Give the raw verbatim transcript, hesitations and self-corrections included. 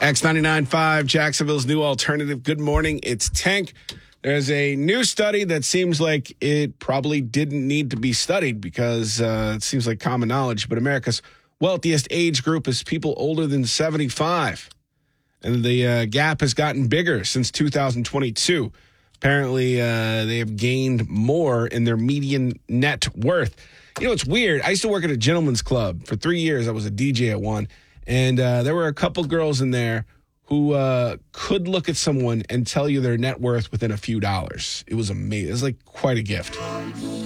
X ninety-nine point five, Jacksonville's new alternative. Good morning. It's Tank. There's a new study that seems like it probably didn't need to be studied because uh, it seems like common knowledge, but America's wealthiest age group is people older than seventy-five. And the uh, gap has gotten bigger since two thousand twenty-two. Apparently, uh, they have gained more in their median net worth. You know, it's weird. I used to work at a gentleman's club. For three years, I was a D J at one. And uh, there were a couple girls in there who uh, could look at someone and tell you their net worth within a few dollars. It was amazing. It was like quite a gift.